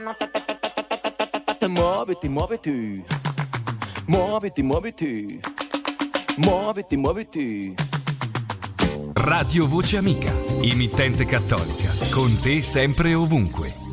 Muoviti, muoviti. Muoviti, muoviti. Muoviti, muoviti. Radio Voce Amica, emittente cattolica, con te sempre e ovunque.